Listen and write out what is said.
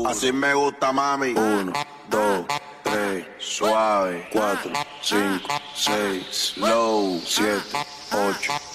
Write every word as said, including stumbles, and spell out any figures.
Así me gusta, mami. Uno, dos, tres, suave. Cuatro, cinco, seis, low. Siete, ocho.